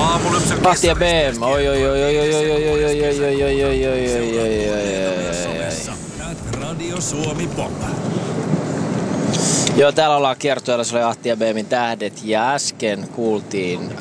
Ahti ja BM. Oi. Radio Suomi Pop. Joo, täällä ollaan kiertueella, se oli Ahti ja BM:n tähdet ja äsken kuultiin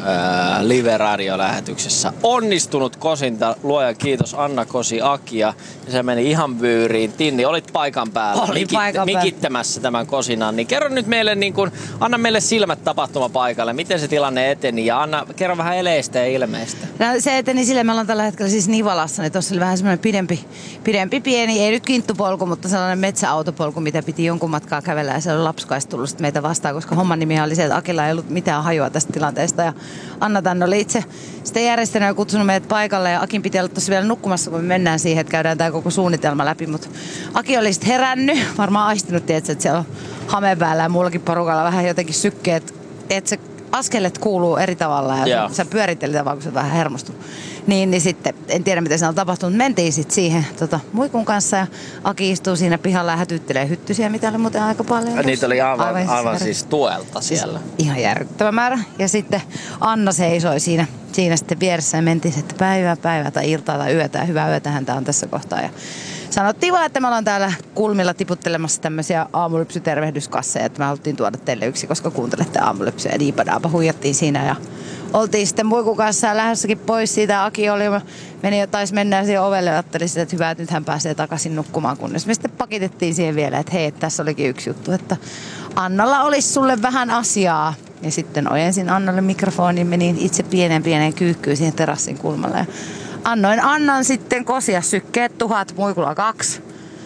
live-radiolähetyksessä onnistunut kosinta, luojan kiitos Anna Kosi Akia, ja se meni ihan vyyriin. Tinni, olit paikan päällä mikittämässä tämän kosinan, niin kerro nyt meille, niin kun, anna meille silmät tapahtumapaikalle, miten se tilanne eteni ja Anna, kerro vähän eleistä ja ilmeistä. No, se eteni sille, me ollaan tällä hetkellä siis Nivalassa, niin tuossa oli vähän semmoinen pidempi pieni, ei nyt kinttupolku, mutta sellainen metsäautopolku, mitä piti jonkun matkaa kävellä ja se oli lapsukaista tullut meitä vastaan, koska homman nimi oli se, että Akilla ei ollut mitään hajua tästä tilanteesta ja Anna tänne oli itse sitten järjestänyt ja kutsunut meidät paikalle ja Akin piti olla tossa vielä nukkumassa, kun me mennään siihen, että käydään tämä koko suunnitelma läpi, mutta Aki oli sitten herännyt, varmaan aistinut, tietysti, että siellä on hame päällä ja muullakin porukalla vähän jotenkin sykkeet, että se askelet kuuluu eri tavalla ja sä pyörittelit vaan, kun sä vähän hermostunut. Niin sitten, en tiedä mitä siinä on tapahtunut, mentiin sitten siihen muikun kanssa ja Aki istuu siinä pihalla ja hätyttelee hyttysiä, mitä oli muuten aika paljon. Niitä oli aivan siis tuelta siellä. Siis ihan järkyttävä määrä. Ja sitten Anna seisoi siinä sitten vieressä ja mentiin sitten päivää tai iltaa tai yötä ja hyvää yötähän tää on tässä kohtaa. Ja sanottiin vaan, että me ollaan täällä kulmilla tiputtelemassa tämmöisiä aamulypsytervehdyskasseja, että me haluttiin tuoda teille yksi, koska kuuntelette aamulypsyä ja diipadaapa huijattiin siinä ja oltiin sitten muikun kanssa lähdössäkin pois siitä. Aki oli, taisi mennä siihen ovelle ja ajattelin sitä, että hyvä, että nyt hän pääsee takaisin nukkumaan, kunnes me sitten pakitettiin siihen vielä, että hei, tässä olikin yksi juttu, että Annalla olisi sulle vähän asiaa. Ja sitten ojensin Annalle mikrofonin, menin itse pienen kyykkyyn siihen terassin kulmalle ja annoin Annan sitten kosia sykkeet 1000 muikulla 2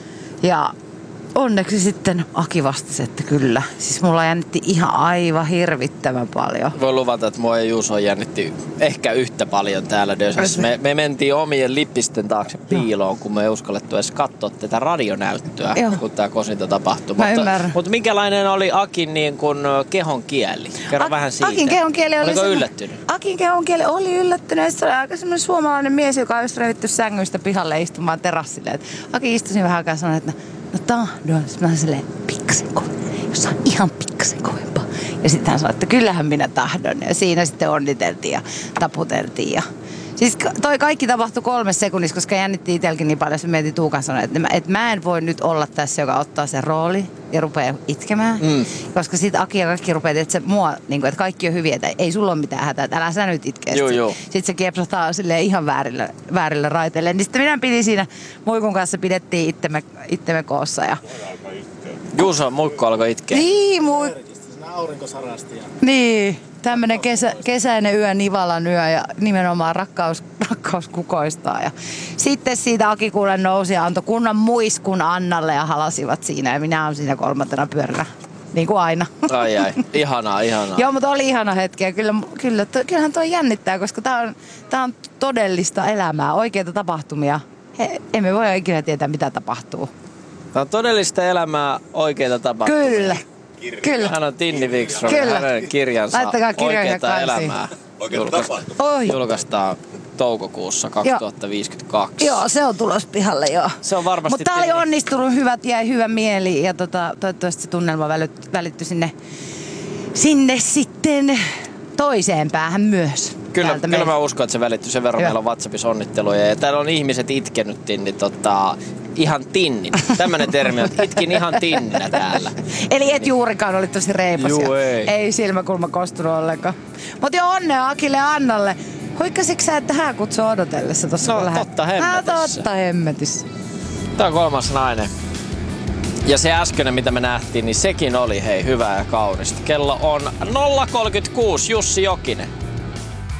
ja onneksi sitten Aki vastasi, että kyllä. Siis mulla jännitti ihan aivan hirvittävän paljon. Voin luvata, että mua ja Juuso jännitti ehkä yhtä paljon täällä Dösessä. Me mentiin omien lippisten taakse piiloon, kun me ei uskallettu edes katsoa tätä radionäyttöä, kun tää kosinta tapahtui. Mutta minkälainen oli Akin niin kun kehon kieli? Kerro vähän siitä. Akin kehon kieli oli Oliko yllättynyt? Akin kehon kieli oli yllättynyt. Se oli aika semmoinen suomalainen mies, joka olisi revitty sängystä pihalle istumaan terassille. Aki istuisin vähän aikaa ja sanoi, että no tahdon. Sitten mä silleen, pikkasen kovempaa. Jos on ihan pikkasen kovempaa. Ja sitten hän sanoi, että kyllähän minä tahdon. Ja siinä sitten onniteltiin ja taputeltiin. Ja siis toi kaikki tapahtui 3 sekunnissa, koska jännittiin itselläkin niin paljon. Se mietin Tuukan sanoa, että mä en voi nyt olla tässä, joka ottaa sen rooli ja rupeaa itkemään. Koska sit Aki ja kaikki rupeaa, että se mua, niin kuin, että kaikki on hyviä, että ei sulla ole mitään hätää, että älä sä nyt itkeä. Sitten se kiepsahtaa silleen ihan väärille raiteille. Niin sitten minä pidin siinä muikun kanssa, pidettiin itsemme koossa. Ja Juuso muikku alkoi itkeä. Niin, aurinkosarasti. Niin, tämmönen kesäinen yö, Nivalan yö ja nimenomaan rakkaus kukoistaa. Ja sitten siitä Aki kuule nousi ja antoi kunnon muiskun Annalle ja halasivat siinä ja minä olen siinä 3. pyörällä. Niin kuin aina. Ai, ihanaa. Joo, mutta oli ihana hetki ja kyllähän toi jännittää, koska tää on todellista elämää, oikeita tapahtumia. Emme voi ikinä tietää, mitä tapahtuu. Tämä on todellista elämää, oikeita tapahtumia. Kyllä. Hän on Tinni Wikström. Hänen kirjansa Oikeita elämää julkaistaan toukokuussa 2052. Joo, se on tulos pihalle, joo. Se on varmasti. Mutta tää oli onnistunut, jäi hyvä mieli ja toivottavasti se tunnelma välittyi sinne sitten toiseen päähän myös. Kyllä mä uskon, että se välittyi sen verran. Meillä on WhatsAppissa onnitteluja ja täällä on ihmiset itkenyt ihan tinnin. Tämmönen termi on, että itkin ihan tinninä täällä. Eli et juurikaan oli tosi reipas. Juu, ei silmäkulma kostunut ollenkaan. Mutta jo onnea Akille ja Annalle. Huikkasitko sä, että hän kutsui odotellessa tossa? No totta hemmetissä. Tää on 3. nainen. Ja se äskeinen, mitä me nähtiin, niin sekin oli hyvää ja kaunista. Kello on 0.36, Jussi Jokinen.